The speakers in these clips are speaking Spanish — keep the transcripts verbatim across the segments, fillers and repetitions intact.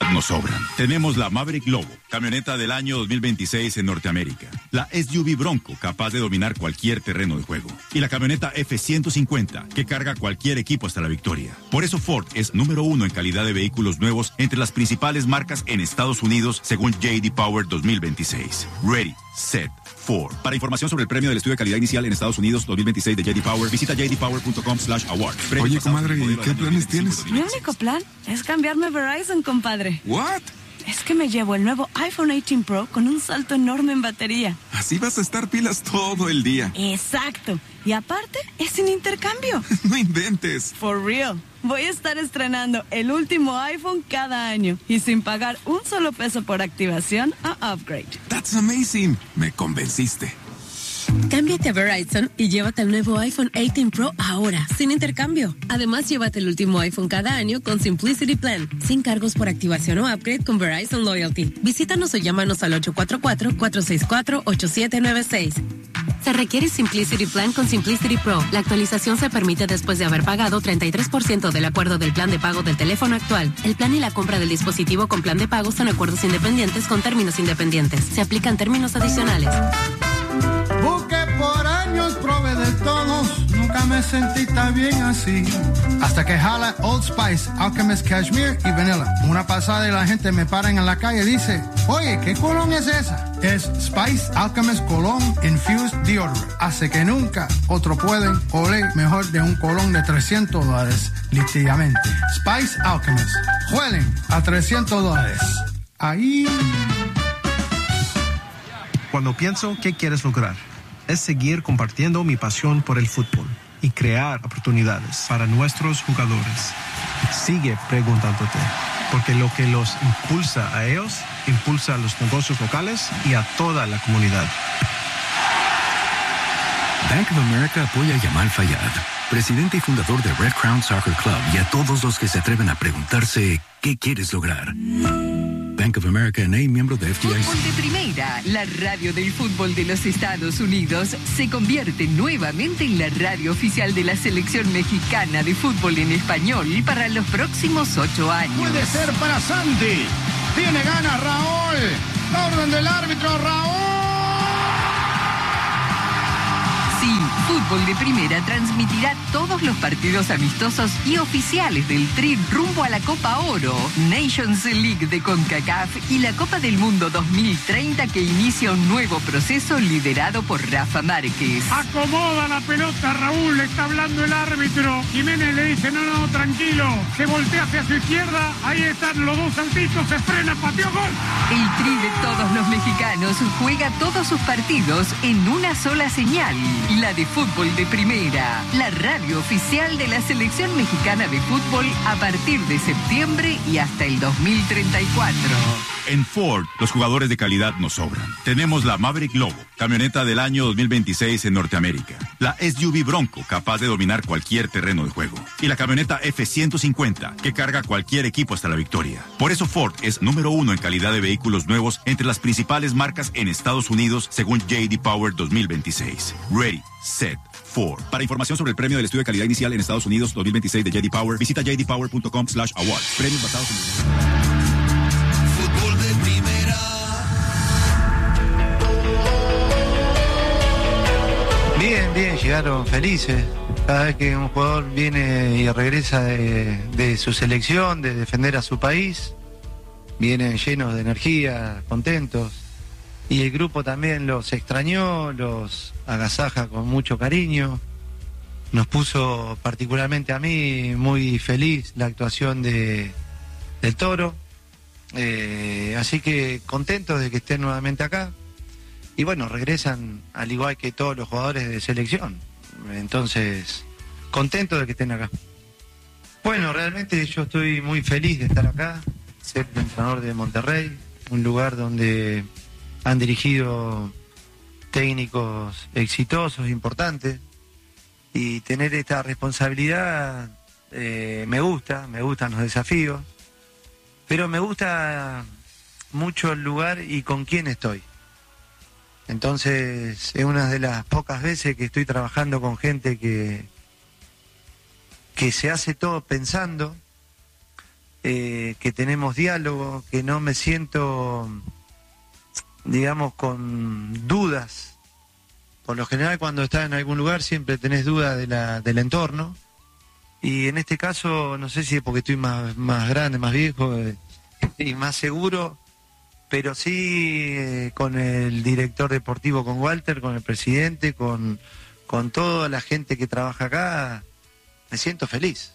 Nos sobran. Tenemos la Maverick Lobo, camioneta del año dos mil veintiséis en Norteamérica. La S U V Bronco, capaz de dominar cualquier terreno de juego. Y la camioneta F ciento cincuenta, que carga cualquier equipo hasta la victoria. Por eso Ford es número uno en calidad de vehículos nuevos entre las principales marcas en Estados Unidos, según J D Power dos mil veintiséis. Ready, set, Ford. Para información sobre el premio del estudio de calidad inicial en Estados Unidos dos mil veintiséis de J D Power, visita j d power punto com slash award. Oye, comadre, ¿y qué planes tienes? Mi único plan es cambiarme a Verizon, compadre. ¿What? Es que me llevo el nuevo iPhone dieciocho Pro con un salto enorme en batería. Así vas a estar pilas todo el día. Exacto. Y aparte, es sin intercambio. No inventes. For real. Voy a estar estrenando el último iPhone cada año y sin pagar un solo peso por activación o upgrade. That's amazing. Me convenciste. Cámbiate a Verizon y llévate el nuevo iPhone dieciocho Pro ahora, sin intercambio. Además, llévate el último iPhone cada año con Simplicity Plan, sin cargos por activación o upgrade con Verizon Loyalty. Visítanos o llámanos al ocho cuatro cuatro, cuatro seis cuatro, ocho siete nueve seis. Se requiere Simplicity Plan con Simplicity Pro. La actualización se permite después de haber pagado treinta y tres por ciento del acuerdo del plan de pago del teléfono actual. El plan y la compra del dispositivo con plan de pago son acuerdos independientes con términos independientes. Se aplican términos adicionales. Busqué por años, probé de todos, nunca me sentí tan bien así. Hasta que jala Old Spice, Alchemist Cashmere y Vanilla. Una pasada y la gente me para en la calle y dice, oye, ¿qué colón es esa? Es Spice Alchemist Cologne Infused Deodorant. Hace que nunca otro pueden oler mejor de un colón de trescientos dólares, literalmente. Spice Alchemist. Huelen a trescientos dólares. Ahí... Cuando pienso qué quieres lograr, es seguir compartiendo mi pasión por el fútbol y crear oportunidades para nuestros jugadores. Sigue preguntándote, porque lo que los impulsa a ellos, impulsa a los negocios locales y a toda la comunidad. Bank of America apoya a Yamal Fayad, presidente y fundador de Red Crown Soccer Club, y a todos los que se atreven a preguntarse ¿qué quieres lograr? Bank of America N A, miembro de F D I C. Fútbol de Primera, la radio del fútbol de los Estados Unidos, se convierte nuevamente en la radio oficial de la selección mexicana de fútbol en español para los próximos ocho años. Puede ser para Santi. Tiene ganas Raúl. La orden del árbitro, Raúl. Sí, Fútbol de Primera transmitirá todos los partidos amistosos y oficiales del Tri rumbo a la Copa Oro, Nations League de CONCACAF y la Copa del Mundo dos mil treinta, que inicia un nuevo proceso liderado por Rafa Márquez. Acomoda la pelota, Raúl, le está hablando el árbitro. Jiménez le dice, no, no, tranquilo. Se voltea hacia su izquierda, ahí están los dos saltitos, se frena, pateó, gol. El Tri de todos los mexicanos juega todos sus partidos en una sola señal, la de Fútbol de Primera, la radio oficial de la selección mexicana de fútbol a partir de septiembre y hasta el dos mil treinta y cuatro. En Ford, los jugadores de calidad nos sobran. Tenemos la Maverick Lobo, camioneta del año dos mil veintiséis en Norteamérica. La S U V Bronco, capaz de dominar cualquier terreno de juego. Y la camioneta F ciento cincuenta, que carga cualquier equipo hasta la victoria. Por eso Ford es número uno en calidad de vehículos nuevos entre las principales marcas en Estados Unidos, según J D Power dos mil veintiséis. Ready, set, Ford. Para información sobre el premio del estudio de calidad inicial en Estados Unidos dos mil veintiséis de J D Power, visita j d power punto com slash award. Premios basados en... Fútbol de Primera. Bien, bien, llegaron felices. Cada vez que un jugador viene y regresa de, de su selección, de defender a su país, vienen llenos de energía, contentos. Y el grupo también los extrañó, los agasaja con mucho cariño. Nos puso particularmente a mí muy feliz la actuación de, del Toro. Eh, así que contentos de que estén nuevamente acá. Y bueno, regresan al igual que todos los jugadores de selección. Entonces, contentos de que estén acá. Bueno, realmente yo estoy muy feliz de estar acá, ser el entrenador de Monterrey, un lugar donde han dirigido técnicos exitosos, importantes, y tener esta responsabilidad eh, me gusta, me gustan los desafíos, pero me gusta mucho el lugar y con quién estoy. Entonces es una de las pocas veces que estoy trabajando con gente que, que se hace todo pensando, eh, que, que tenemos diálogo, que no me siento, digamos, con dudas. Por lo general, cuando estás en algún lugar siempre tenés dudas de la, del entorno. Y en este caso, no sé si es porque estoy más, más grande, más viejo eh, y más seguro, pero sí eh, con el director deportivo, con Walter, con el presidente, con, con toda la gente que trabaja acá, me siento feliz.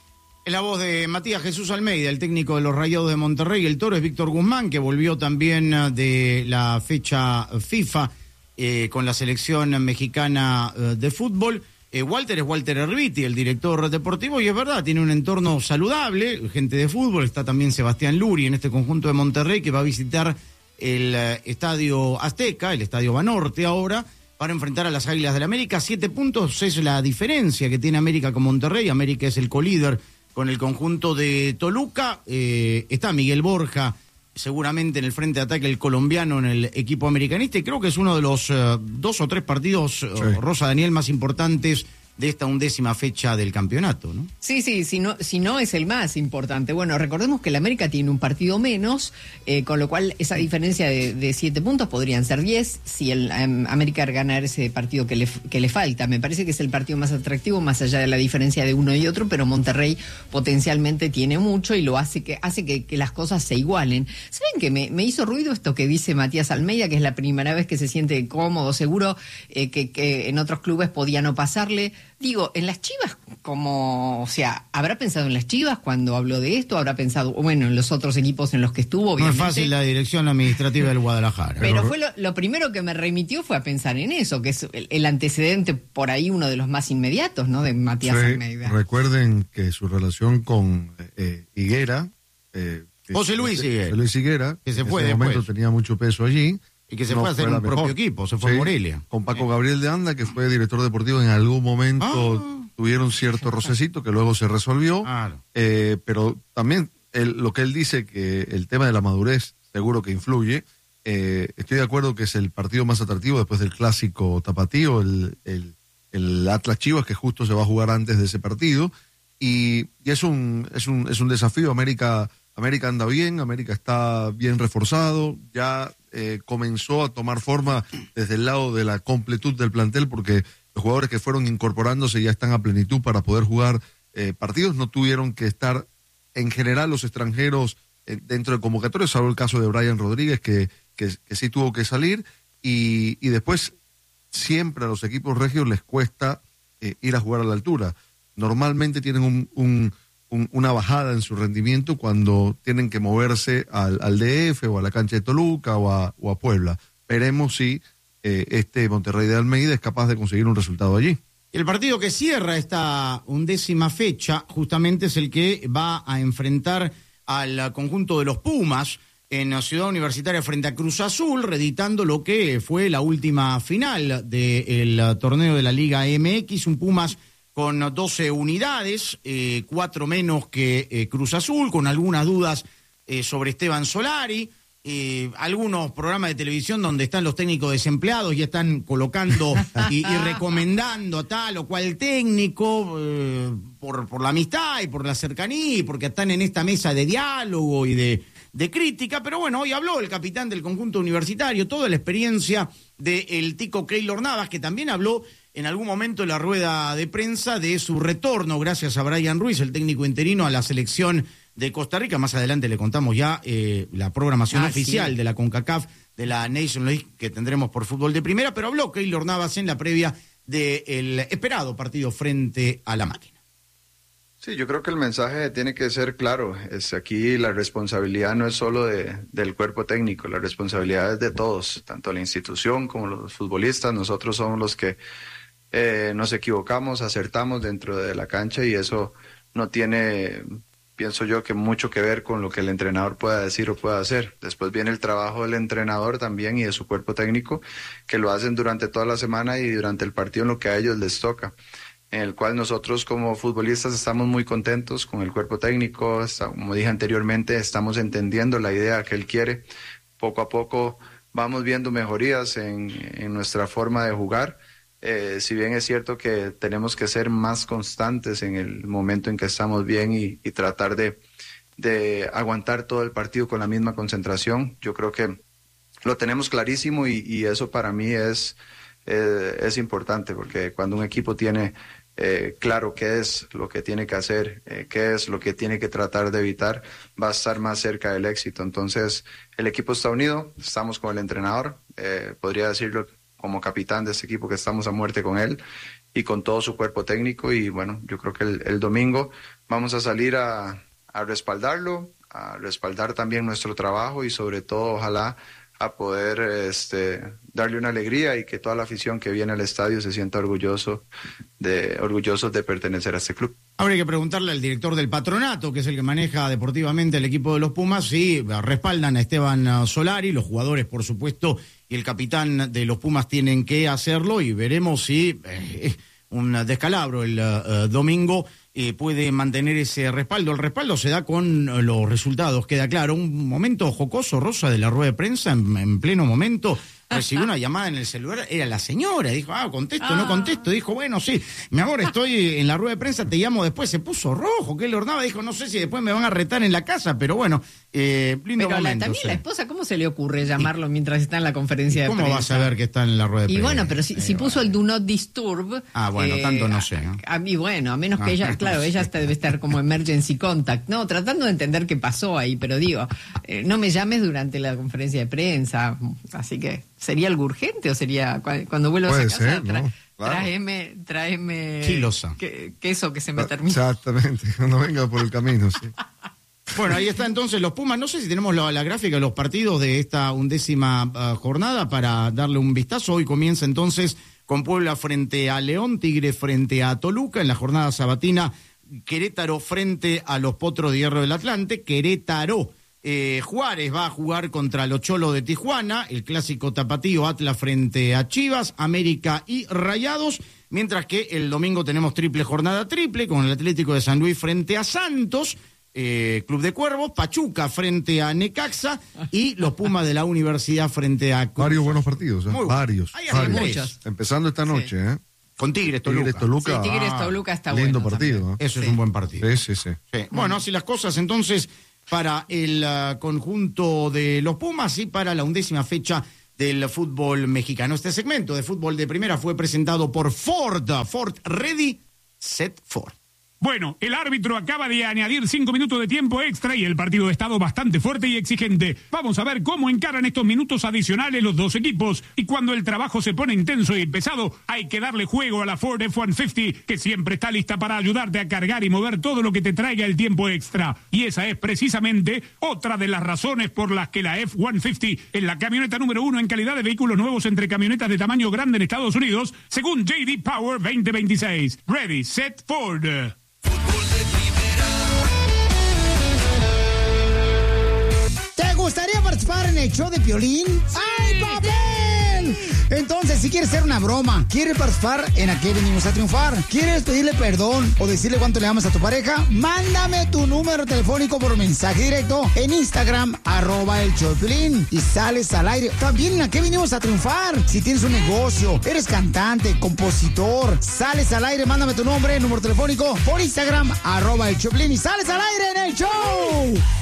Es la voz de Matías Jesús Almeida, el técnico de los Rayados de Monterrey. El toro es Víctor Guzmán, que volvió también de la fecha FIFA eh, con la selección mexicana eh, de fútbol. Eh, Walter es Walter Erviti, el director deportivo, y es verdad, tiene un entorno saludable, gente de fútbol. Está también Sebastián Luri en este conjunto de Monterrey, que va a visitar el eh, Estadio Azteca, el Estadio Banorte ahora, para enfrentar a las Águilas del América. Siete puntos es la diferencia que tiene América con Monterrey. América es el colíder con el conjunto de Toluca. Eh, está Miguel Borja, seguramente en el frente de ataque, el colombiano en el equipo americanista, y creo que es uno de los uh, dos o tres partidos, sí. uh, Rosa Daniel, más importantes de esta undécima fecha del campeonato, ¿no? Sí, sí, si no, si no es el más importante. Bueno, recordemos que el América tiene un partido menos, eh, con lo cual esa diferencia de, de siete puntos podrían ser diez si el um, América ganara ese partido que le, que le falta. Me parece que es el partido más atractivo, más allá de la diferencia de uno y otro, pero Monterrey potencialmente tiene mucho y lo hace que hace que, que las cosas se igualen. ¿Saben qué? Me, me hizo ruido esto que dice Matías Almeida, que es la primera vez que se siente cómodo, seguro, eh, que, que en otros clubes podía no pasarle. Digo, en las Chivas, como, o sea, ¿habrá pensado en las Chivas cuando habló de esto? ¿Habrá pensado, bueno, en los otros equipos en los que estuvo? Obviamente. No es fácil la dirección administrativa del Guadalajara. Pero fue lo, lo primero que me remitió fue a pensar en eso, que es el, el antecedente por ahí, uno de los más inmediatos, ¿no? De Matías sí, Almeida. Recuerden que su relación con eh, Higuera... Eh, José Luis Higuera. José Luis Higuera, que se en fue ese después. momento tenía mucho peso allí. Y que se no fue a hacer un propio mejor. equipo, se fue sí, a Morelia. Con Paco sí. Gabriel de Anda, que fue director deportivo, en algún momento ah. tuvieron cierto rocecito que luego se resolvió. Claro. Eh, pero también él, lo que él dice, que el tema de la madurez seguro que influye. Eh, estoy de acuerdo que es el partido más atractivo después del clásico tapatío, el, el, el Atlas Chivas, que justo se va a jugar antes de ese partido. Y, y es, un, es, un, es un desafío. América... América anda bien, América está bien reforzado, ya eh, comenzó a tomar forma desde el lado de la completud del plantel, porque los jugadores que fueron incorporándose ya están a plenitud para poder jugar eh, partidos. No tuvieron que estar, en general, los extranjeros eh, dentro de convocatorias, salvo el caso de Brian Rodríguez, que, que, que sí tuvo que salir, y, y después siempre a los equipos regios les cuesta eh, ir a jugar a la altura. Normalmente tienen un... un Un, una bajada en su rendimiento cuando tienen que moverse al, al D F o a la cancha de Toluca o a, o a Puebla. Veremos si eh, este Monterrey de Almeida es capaz de conseguir un resultado allí. El partido que cierra esta undécima fecha justamente es el que va a enfrentar al conjunto de los Pumas en Ciudad Universitaria frente a Cruz Azul, reeditando lo que fue la última final del torneo de la Liga M X, un Pumas con doce unidades, eh, cuatro menos que eh, Cruz Azul, con algunas dudas eh, sobre Esteban Solari, eh, algunos programas de televisión donde están los técnicos desempleados y están colocando y, y recomendando a tal o cual técnico eh, por, por la amistad y por la cercanía, y porque están en esta mesa de diálogo y de, de crítica. Pero bueno, hoy habló el capitán del conjunto universitario, toda la experiencia del tico Keylor Navas, que también habló en algún momento en la rueda de prensa de su retorno, gracias a Brian Ruiz, el técnico interino, a la selección de Costa Rica. Más adelante le contamos ya eh, la programación ah, oficial sí. de la CONCACAF, de la Nation League, que tendremos por fútbol de primera, pero habló Keylor Navas en la previa del esperado partido frente a la Máquina. Sí, yo creo que el mensaje tiene que ser claro. Es aquí la responsabilidad no es solo de, del cuerpo técnico, la responsabilidad es de todos, tanto la institución como los futbolistas. Nosotros somos los que eh, nos equivocamos, acertamos dentro de la cancha, y eso no tiene, pienso yo, que mucho que ver con lo que el entrenador pueda decir o pueda hacer. Después viene el trabajo del entrenador también y de su cuerpo técnico, que lo hacen durante toda la semana y durante el partido en lo que a ellos les toca, en el cual nosotros como futbolistas estamos muy contentos con el cuerpo técnico. Está, como dije anteriormente, estamos entendiendo la idea que él quiere. Poco a poco vamos viendo mejorías en, en nuestra forma de jugar. Eh, si bien es cierto que tenemos que ser más constantes en el momento en que estamos bien y, y tratar de, de aguantar todo el partido con la misma concentración. Yo creo que lo tenemos clarísimo y, y eso para mí es, eh, es importante, porque cuando un equipo tiene eh, claro qué es lo que tiene que hacer, eh, qué es lo que tiene que tratar de evitar, va a estar más cerca del éxito. Entonces el equipo está unido, estamos con el entrenador, eh, podría decirlo como capitán de este equipo que estamos a muerte con él y con todo su cuerpo técnico, y bueno, yo creo que el, el domingo vamos a salir a, a respaldarlo, a respaldar también nuestro trabajo y sobre todo ojalá a poder este, darle una alegría y que toda la afición que viene al estadio se sienta orgulloso de, orgullosos de pertenecer a este club. Habría que preguntarle al director del patronato, que es el que maneja deportivamente el equipo de los Pumas, si respaldan a Esteban Solari, los jugadores por supuesto, y el capitán de los Pumas tienen que hacerlo, y veremos si eh, un descalabro el uh, domingo eh, puede mantener ese respaldo. El respaldo se da con los resultados, queda claro. Un momento jocoso, Rosa, de la rueda de prensa, en, en pleno momento, recibió una llamada en el celular, era la señora, dijo, ah, contesto, ah. no contesto, dijo, bueno, sí, mi amor, estoy en la rueda de prensa, te llamo después, se puso rojo, que le ordenaba, dijo, no sé si después me van a retar en la casa, pero bueno, eh, lindo pero momento. Pero también sí. la esposa, ¿cómo se le ocurre llamarlo ¿Y? mientras está en la conferencia de ¿Cómo prensa? ¿Cómo va a saber que está en la rueda de prensa? Y bueno, pero si, si puso el do not disturb... Ah, bueno, eh, tanto no sé, ¿no? A, a mí, bueno, a menos que ah, ella, claro, ella está, debe estar como emergency contact, no, tratando de entender qué pasó ahí, pero digo, eh, no me llames durante la conferencia de prensa, así que... ¿Sería algo urgente o sería cuando vuelvas a casa? Ser, tra ¿no? Claro. Tráeme, tráeme Kilosa. Que, queso que se me termina. Exactamente, cuando venga por el camino, sí. Bueno, ahí está entonces los Pumas. No sé si tenemos la, la gráfica de los partidos de esta undécima uh, jornada para darle un vistazo. Hoy comienza entonces con Puebla frente a León, Tigre frente a Toluca. En la jornada sabatina, Querétaro frente a los Potros de Hierro del Atlante. Querétaro. Eh, Juárez va a jugar contra los Cholos de Tijuana, el clásico tapatío Atlas frente a Chivas, América y Rayados, mientras que el domingo tenemos triple jornada triple con el Atlético de San Luis frente a Santos, eh, Club de Cuervos, Pachuca frente a Necaxa y los Pumas de la Universidad frente a... Varios buenos partidos, ¿eh? varios, Hay varios. muchos. Empezando esta noche, sí. ¿eh? Con Tigres Toluca. Tigres Toluca. Sí, Tigres Toluca está lindo bueno. partido. ¿eh? Eso sí. es un buen partido. Sí, sí, sí. sí. Bueno, así las cosas entonces para el uh, conjunto de los Pumas y para la undécima fecha del fútbol mexicano. Este segmento de fútbol de primera fue presentado por Ford. Ford Ready, Set Ford. Bueno, el árbitro acaba de añadir cinco minutos de tiempo extra y el partido ha estado bastante fuerte y exigente. Vamos a ver cómo encaran estos minutos adicionales los dos equipos. Y cuando el trabajo se pone intenso y pesado, hay que darle juego a la Ford F ciento cincuenta, que siempre está lista para ayudarte a cargar y mover todo lo que te traiga el tiempo extra. Y esa es precisamente otra de las razones por las que la F ciento cincuenta es la camioneta número uno en calidad de vehículos nuevos entre camionetas de tamaño grande en Estados Unidos, según J D Power veinte veintiséis. Ready, set, Ford. ¿Te gustaría participar en el show de Piolín? ¡Ay, papel! Entonces, si quieres hacer una broma, quieres participar en ¿A qué venimos a triunfar? ¿Quieres pedirle perdón o decirle cuánto le amas a tu pareja? Mándame tu número telefónico por mensaje directo en Instagram, arroba el show de Piolín, y sales al aire. También en ¿A qué venimos a triunfar? Si tienes un negocio, eres cantante, compositor, sales al aire, mándame tu nombre, número telefónico por Instagram, arroba el show de Piolín, y sales al aire en el show.